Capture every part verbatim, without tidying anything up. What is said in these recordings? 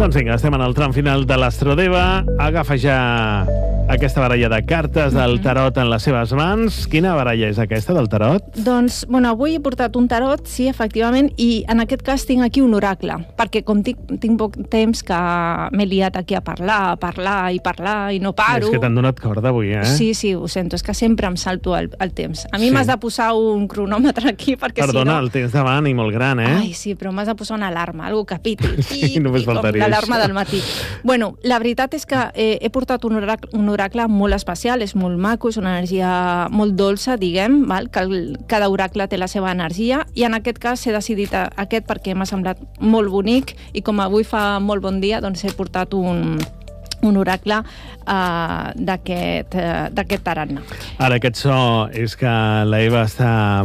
Doncs vinga, estem en el tram final de l'Astrodeva. Agafa ja aquesta baralla de cartes del tarot en les seves mans. Quina baralla és aquesta del tarot? Doncs, bueno, avui he portat un tarot, sí, efectivament, i en aquest cas tinc aquí un oracle, perquè com tinc, tinc poc temps que m'he liat aquí a parlar, a parlar i parlar i no paro. És que t'han donat corda avui, eh? Sí, sí, ho sento, és que sempre em salto el, el temps. A mi Sí. m'has de posar un cronòmetre aquí, perquè Perdona, si no... el tens davant i molt gran, eh? Ai, sí, però m'has de posar una alarma, algo que piti. Sí, només faltaria l'alarma això. del matí. Bueno, la veritat és que eh, he portat un oracle, un oracle molt especial, és molt maco, és una energia molt dolça, diguem, val? Que el, cada oracle té la seva energia, i en aquest cas he decidit a, aquest perquè m'ha semblat molt bonic, i com avui fa molt bon dia, doncs he portat un... un oracle uh, d'aquest uh, d'aquest tarannà. Ara, aquest so és que la Eva està,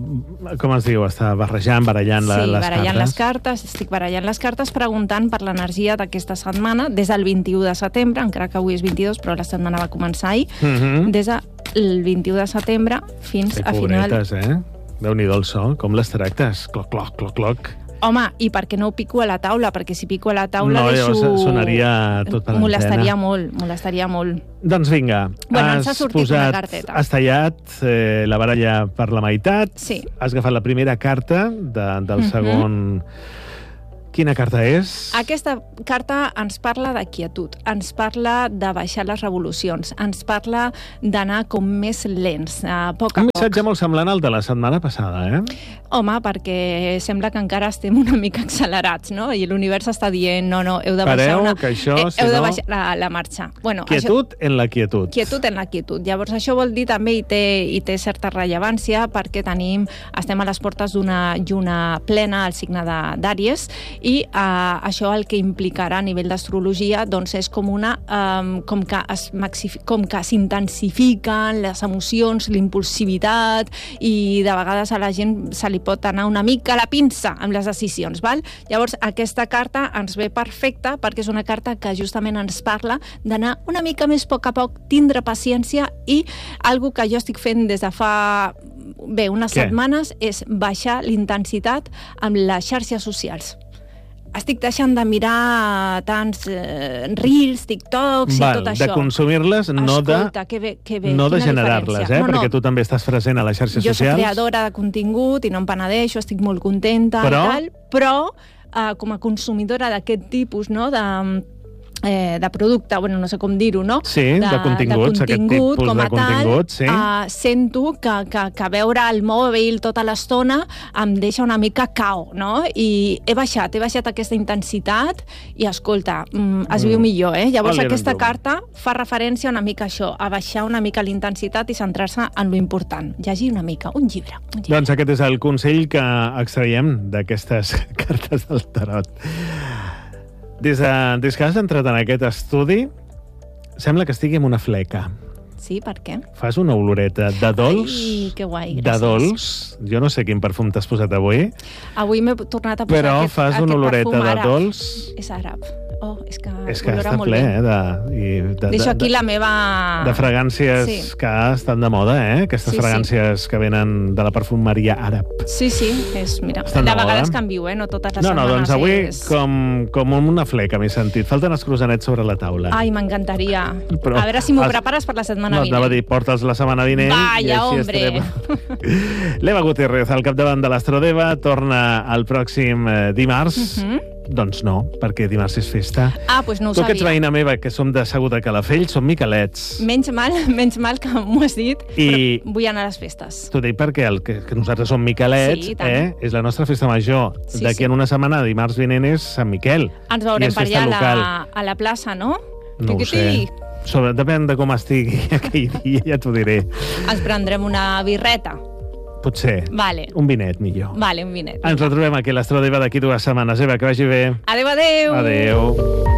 com es diu, està barrejant, barallant la, sí, les barallant cartes. les cartes, estic barallant les cartes preguntant per l'energia d'aquesta setmana, des del vint-i-u de setembre, encara que avui és vint-i-dos, però la setmana va començar ahir, Uh -huh. des del vint-i-u de setembre fins Ai, a final... pobretes, eh? Déu-n'hi-do el so, com les tractes? Cloc, cloc, cloc, cloc. Home, i per què no ho pico a la taula? Perquè si pico a la taula No, deixo... llavors sonaria tot per l'antena. Molestaria molt, molestaria molt. Doncs vinga, Bueno, ens ha has sortit posat, una carteta. has tallat eh, la baralla per la meitat, Sí. has agafat la primera carta de, del Mhm. segon... Quina carta és? Aquesta carta ens parla de quietud, ens parla de baixar les revolucions, ens parla d'anar com més lents, a poc a Un poc. missatge molt semblant al de la setmana passada, eh? Home, perquè sembla que encara estem una mica accelerats, no? I l'univers està dient, no, no, heu de baixar Pareu, una... que això, eh, si heu de no- baixar la, la marxa. Bueno, Quietud en la quietud. Això, quietud en la quietud. Llavors, això vol dir també, i té, i té certa rellevància, perquè tenim, estem a les portes d'una lluna plena al signe de- d'Àries, i eh, això el que implicarà a nivell d'astrologia doncs és com una eh, com que es maxif- com que s'intensifiquen les emocions, l'impulsivitat, i de vegades a la gent se li pot anar una mica a la pinça amb les decisions, val? Llavors aquesta carta ens ve perfecta perquè és una carta que justament ens parla d'anar una mica més a poc a poc, tindre paciència, i algo que jo estic fent des de fa bé, unes Què? setmanes és baixar l'intensitat amb les xarxes socials. Estic deixant de mirar tants eh, reels, TikToks Val, i tot això. de consumir-les, no de, Escolta, que bé, que bé, no de quina generar-les, diferència. eh? No, no. Perquè tu també estàs present a les xarxes Jo soc socials. creadora de contingut i no em penedeixo, estic molt contenta Però? i tal, però eh, com a consumidora d'aquest tipus, no?, de, eh, de producte, bueno, no sé com dir-ho, no? Sí, de continguts, de aquest contingut, tipus com de a tal, contingut, sí. eh, sento que, que, que veure el mòbil tota l'estona em deixa una mica cao, no? I he baixat, he baixat aquesta intensitat i, escolta, mm, es viu Mm. millor, eh? Llavors, Valera aquesta tu. carta fa referència una mica a això, a baixar una mica l'intensitat i centrar-se en lo important. Llegir una mica, un llibre. Un llibre. Doncs aquest és el consell que extraiem d'aquestes cartes del tarot. Des, de, des que has entrat en aquest estudi, sembla que estigui en una fleca. Sí, per què? Fas una oloreta de dolç, Ai, que guai, de gràcies. dolç. Jo no sé quin perfum t'has posat avui, Avui m'he tornat a posar però aquest, fas aquest una oloreta perfum de àrab. dolç. És àrab. Oh, és que, És que olora està molt ple, bé. eh? De, i de, Deixo de, aquí de, la meva... de fragàncies Sí. que estan de moda, eh? Aquestes Sí, sí. fragàncies que venen de la perfumeria àrab. Sí, sí, és, mira, Estan de de vegades moda. canvio, eh? No totes les No, no, setmanes doncs avui és... com, com una fleca m'he sentit. Falten els croissanets sobre la taula. Ai, m'encantaria. Però A veure si m'ho has- prepares per la setmana No, vinent. anava a dir, porta'ls la setmana vinent. Vaya, i així hombre. estarem. L'Eva Gutiérrez, al capdavant de l'Astrodeva, torna el pròxim eh, dimarts. Mhm. Doncs no, perquè dimarts és festa. Ah, doncs no ho Tu que ets sabia. veïna meva, que som de Segur de Calafell, som miquelets. Menys mal, menys mal que m'ho has dit, I- però vull anar a les festes. T'ho dic perquè el que, que nosaltres som miquelets, Sí, i tant. eh? És la nostra festa major. Sí, D'aquí sí. en una setmana, dimarts vinent, és Sant Miquel. Ens I veurem és per festa allà a local. la, a la plaça, no? No ho Tiquití. sé. Sobre, depèn de com estigui aquell dia, ja t'ho diré. Ens prendrem una birreta. Potser. Vale, Un vinet, millor. vale, un vinet. Ens retrobem aquí a l'Astrodeva d'aquí dues setmanes. Eva, que vagi bé. Adéu, adéu. Adéu.